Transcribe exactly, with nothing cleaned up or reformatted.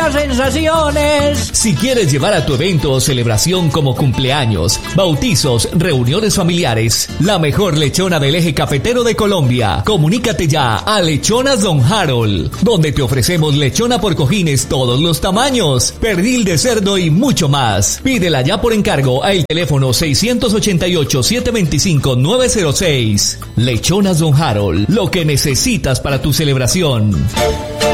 nuevas sensaciones. Si quieres llevar a tu evento o celebración como cumpleaños, bautizos, reuniones familiares, la mejor lechona del eje cafetero de Colombia. Comunícate ya a Lechonas Don Harold, donde te ofrecemos lechona por cojines todos los tamaños, pernil de cerdo y mucho más. Pídela ya por encargo al teléfono seiscientos ochenta y ocho, setecientos veinticinco, nueve cero seis. Lechonas Don Harold, lo que necesitas para tu celebración.